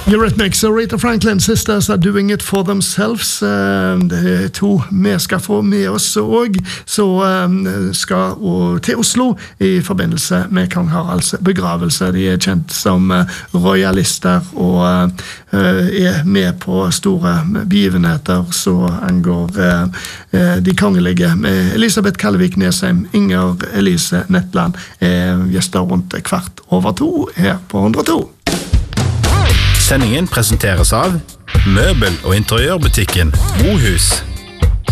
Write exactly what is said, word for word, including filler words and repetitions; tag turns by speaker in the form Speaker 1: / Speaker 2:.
Speaker 1: Eurythmics og Rita Franklin Sisters are doing it for themselves. Det er to vi skal få med oss og så skal til Oslo i forbindelse med Kong Haralds begravelse. De er kjent som royalister og er med på store begivenheter så angår de kongelige med Elisabeth Kallevik Nesheim, Inger Elise Netland gjester rundt kvart over to her på hundre og to.
Speaker 2: Sendingen presenteres av Møbel- og interiørbutikken Mohus.